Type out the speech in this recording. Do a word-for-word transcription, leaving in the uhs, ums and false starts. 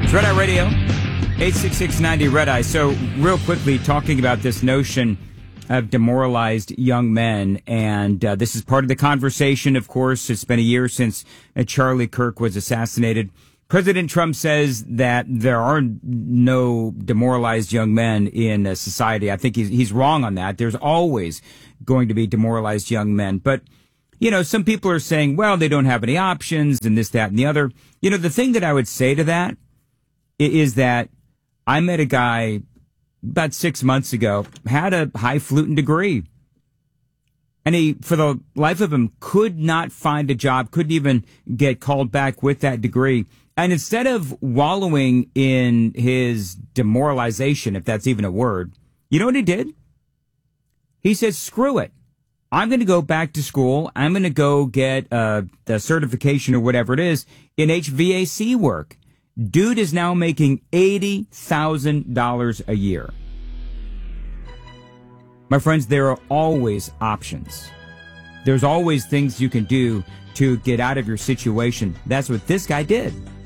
It's Red Eye Radio, eight six six ninety Red Eye. So real quickly, talking about this notion of demoralized young men, and uh, this is part of the conversation, of course. It's been a year since uh, Charlie Kirk was assassinated. President Trump says that there are no demoralized young men in uh, society. I think he's, he's wrong on that. There's always going to be demoralized young men. But, you know, some people are saying, well, they don't have any options and this, that, and the other. You know, the thing that I would say to that is that I met a guy about six months ago, had a highfalutin degree. And he, for the life of him, could not find a job, couldn't even get called back with that degree. And instead of wallowing in his demoralization, if that's even a word, you know what he did? He said, screw it. I'm going to go back to school. I'm going to go get uh, the certification or whatever it is in H V A C work. Dude is now making eighty thousand dollars a year. My friends, there are always options. There's always things you can do to get out of your situation. That's what this guy did.